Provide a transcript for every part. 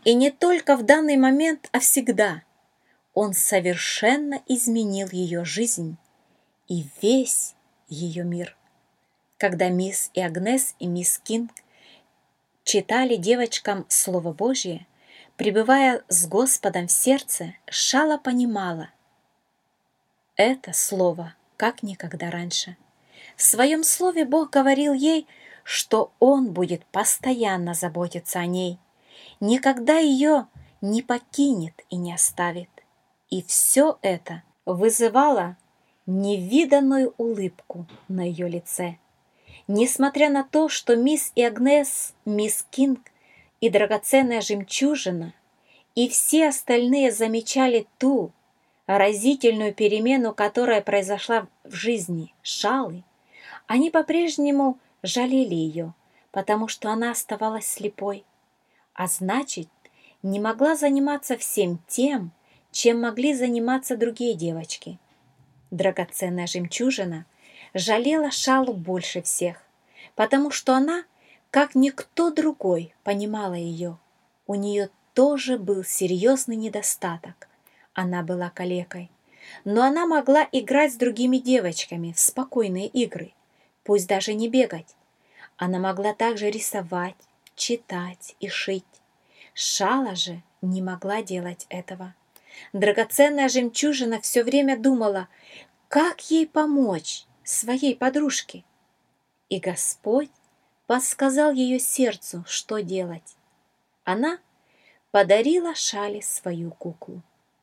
И не только в данный момент, а всегда. Он совершенно изменил ее жизнь и весь ее мир. Когда мисс и Агнес и мисс Кинг читали девочкам Слово Божье, пребывая с Господом в сердце, Шала понимала это слово как никогда раньше. В своем слове Бог говорил ей, что Он будет постоянно заботиться о ней, никогда ее не покинет и не оставит. И все это вызывало невиданную улыбку на ее лице. Несмотря на то, что мисс и Агнес, мисс Кинг и драгоценная жемчужина и все остальные замечали ту разительную перемену, которая произошла в жизни Шалы, они по-прежнему жалели ее, потому что она оставалась слепой, а значит, не могла заниматься всем тем, чем могли заниматься другие девочки. Драгоценная жемчужина жалела Шалу больше всех, потому что она, как никто другой, понимала ее. У нее тоже был серьезный недостаток. Она была калекой, но она могла играть с другими девочками в спокойные игры, пусть даже не бегать. Она могла также рисовать, читать и шить. Шала же не могла делать этого. Драгоценная жемчужина все время думала, как ей помочь своей подружке. И Господь подсказал ее сердцу, что делать. Она подарила Шале свою куклу.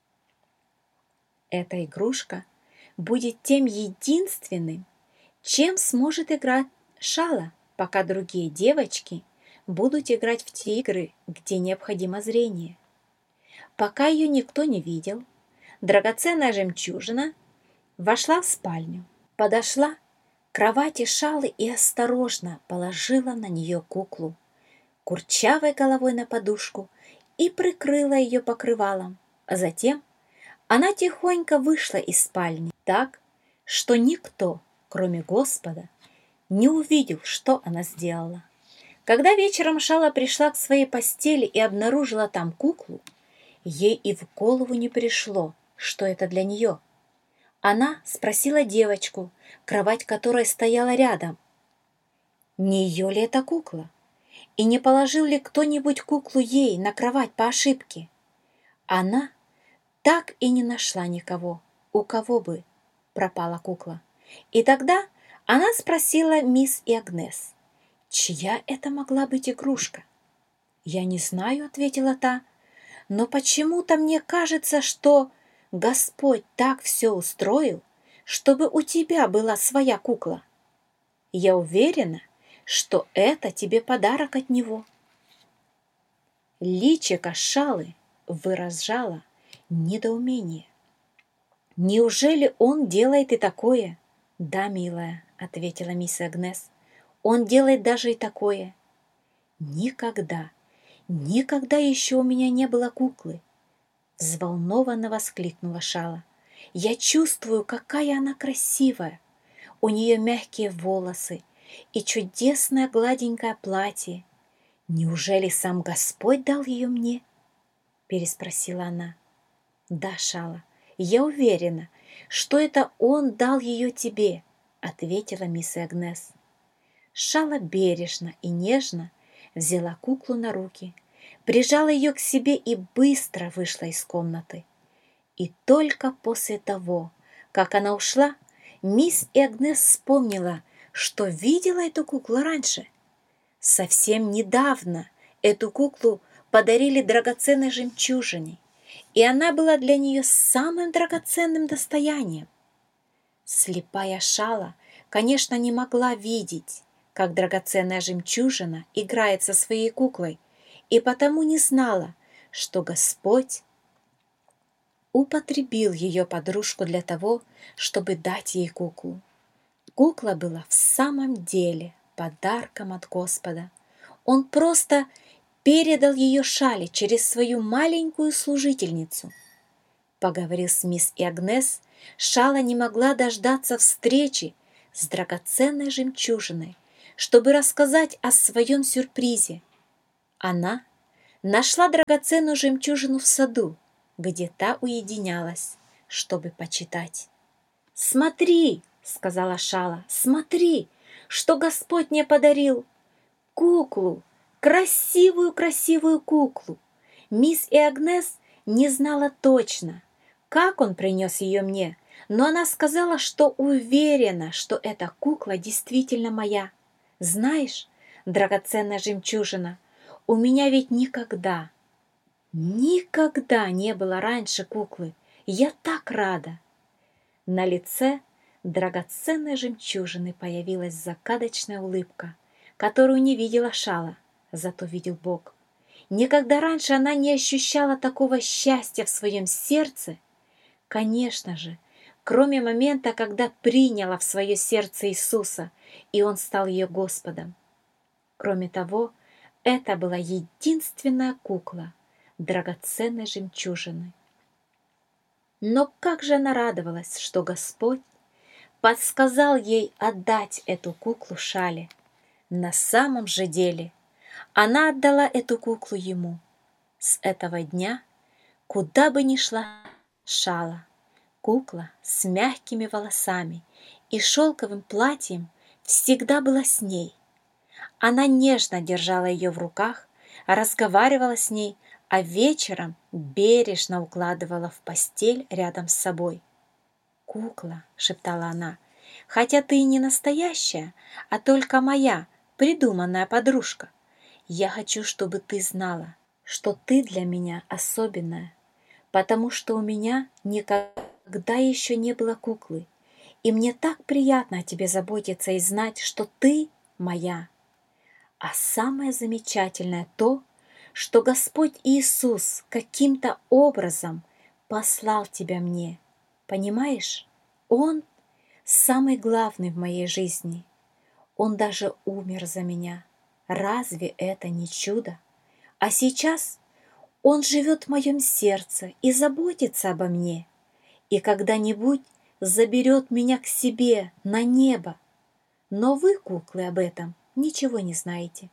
Эта игрушка будет тем единственным, чем сможет играть Шала, пока другие девочки будут играть в те игры, где необходимо зрение. Пока ее никто не видел, драгоценная жемчужина вошла в спальню, подошла к кровати Шалы и осторожно положила на нее куклу, курчавой головой на подушку, и прикрыла ее покрывалом, а затем она тихонько вышла из спальни так, что никто, кроме Господа, не увидел, что она сделала. Когда вечером Шала пришла к своей постели и обнаружила там куклу, ей и в голову не пришло, что это для нее. Она спросила девочку, кровать которой стояла рядом, не ее ли это кукла, и не положил ли кто-нибудь куклу ей на кровать по ошибке. Она так и не нашла никого, у кого бы пропала кукла. И тогда она спросила мисс и Агнес, чья это могла быть игрушка. «Я не знаю», — ответила та, «но почему-то мне кажется, что Господь так все устроил, чтобы у тебя была своя кукла. Я уверена, что это тебе подарок от Него». Личико Шалы выражало недоумение. «Неужели он делает и такое?» «Да, милая», — ответила мисс Агнес, «он делает даже и такое». «Никогда, никогда еще у меня не было куклы», — взволнованно воскликнула Шала. «Я чувствую, какая она красивая. У нее мягкие волосы и чудесное гладенькое платье. Неужели сам Господь дал ее мне?» — переспросила она. «Да, Шала, я уверена, что это Он дал ее тебе», — ответила мисс Агнес. Шала бережно и нежно взяла куклу на руки, прижала ее к себе и быстро вышла из комнаты. И только после того, как она ушла, мисс Агнес вспомнила, что видела эту куклу раньше. Совсем недавно эту куклу подарили драгоценной жемчужине, и она была для нее самым драгоценным достоянием. Слепая Шала, конечно, не могла видеть, как драгоценная жемчужина играет со своей куклой, и потому не знала, что Господь употребил ее подружку для того, чтобы дать ей куклу. Кукла была в самом деле подарком от Господа. Он просто передал ее Шале через свою маленькую служительницу. Поговорив с мисс и Агнес, Шала не могла дождаться встречи с драгоценной жемчужиной, чтобы рассказать о своем сюрпризе. Она Нашла драгоценную жемчужину в саду, где та уединялась, чтобы почитать. «Смотри!» — сказала Шала, «смотри, что Господь мне подарил! Куклу! Красивую-красивую куклу!» Мисс и Агнес не знала точно, как он принес ее мне, но она сказала, что уверена, что эта кукла действительно моя. Знаешь, драгоценная жемчужина, у меня ведь никогда не было раньше куклы. Я так рада. На лице драгоценной жемчужины появилась загадочная улыбка, которую не видела Шала, зато видел Бог. Никогда раньше она не ощущала такого счастья в своем сердце. Конечно же, кроме момента, когда приняла в свое сердце Иисуса, и Он стал ее Господом. Кроме того, это была единственная кукла драгоценной жемчужины. Но как же она радовалась, что Господь подсказал ей отдать эту куклу Шале. На самом же деле она отдала эту куклу ему. С этого дня, куда бы ни шла Шала, кукла с мягкими волосами и шелковым платьем всегда была с ней. Она нежно держала ее в руках, разговаривала с ней, а вечером бережно укладывала в постель рядом с собой. «Кукла», — шептала она, — «хотя ты и не настоящая, а только моя придуманная подружка, я хочу, чтобы ты знала, что ты для меня особенная, потому что у меня никогда еще не было куклы, и мне так приятно о тебе заботиться и знать, что ты моя. А самое замечательное то, что Господь Иисус каким-то образом послал тебя мне. Понимаешь, Он самый главный в моей жизни. Он даже умер за меня. Разве это не чудо? А сейчас Он живет в моем сердце и заботится обо мне. И когда-нибудь заберет меня к себе на небо. Но вы, куклы, об этом ничего не знаете.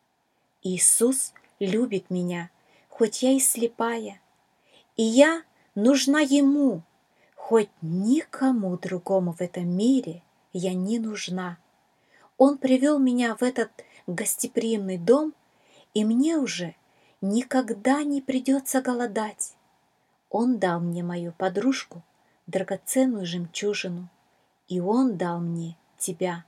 Иисус любит меня, хоть я и слепая, и я нужна Ему, хоть никому другому в этом мире я не нужна. Он привел меня в этот гостеприимный дом, и мне уже никогда не придется голодать. Он дал мне мою подружку, драгоценную жемчужину, и Он дал мне тебя.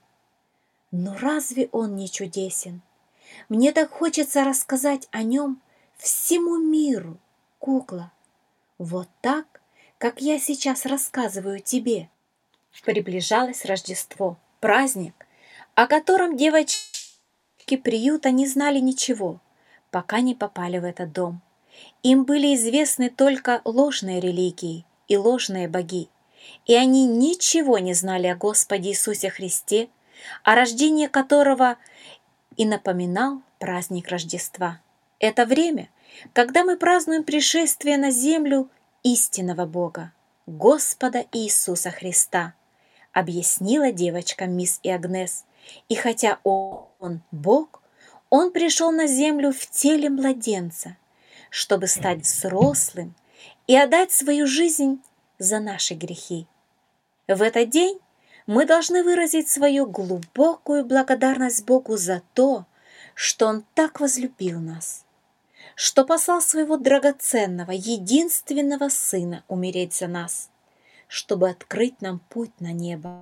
Но разве Он не чудесен? Мне так хочется рассказать о нем всему миру, кукла. Вот так, как я сейчас рассказываю тебе. Приближалось Рождество, праздник, о котором девочки приюта не знали ничего, пока не попали в этот дом. Им были известны только ложные религии и ложные боги, и они ничего не знали о Господе Иисусе Христе, о рождении которого и напоминал праздник Рождества. Это время, когда мы празднуем пришествие на землю истинного Бога, Господа Иисуса Христа, объяснила девочкам мисс и Агнес. И хотя Он Бог, Он пришел на землю в теле младенца, чтобы стать взрослым и отдать свою жизнь за наши грехи. В этот день мы должны выразить свою глубокую благодарность Богу за то, что Он так возлюбил нас, что послал своего драгоценного, единственного Сына умереть за нас, чтобы открыть нам путь на небо,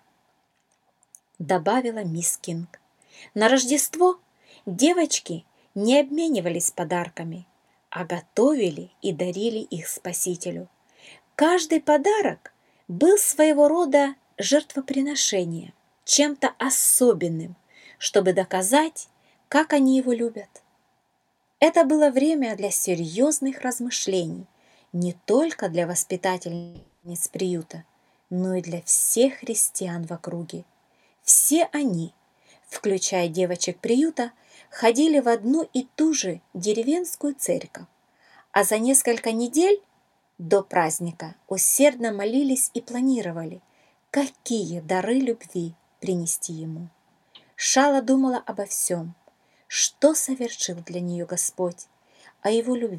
добавила мисс Кинг. На Рождество девочки не обменивались подарками, а готовили и дарили их Спасителю. Каждый подарок был своего рода жертвоприношением, чем-то особенным, чтобы доказать, как они его любят. Это было время для серьезных размышлений, не только для воспитательниц приюта, но и для всех христиан в округе. Все они, включая девочек приюта, ходили в одну и ту же деревенскую церковь, а за несколько недель до праздника усердно молились и планировали, какие дары любви принести ему. Шала думала обо всем, что совершил для нее Господь, о его любви.